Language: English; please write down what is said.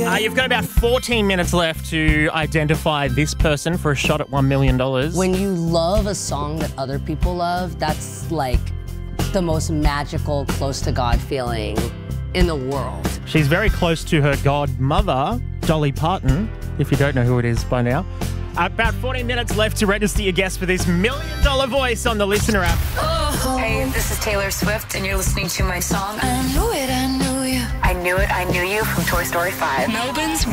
You've got about 14 minutes left to identify this person for a shot at $1 million. When you love a song that other people love, that's like the most magical, close to God feeling in the world. She's very close to her godmother, Dolly Parton, if you don't know who it is by now. About 14 minutes left to register your guess for this $1 million voice on the Listener app. Hey, this is Taylor Swift, and you're listening to my song. I knew it, I knew you. I Knew It, I Knew You from Toy Story 5. Melbourne's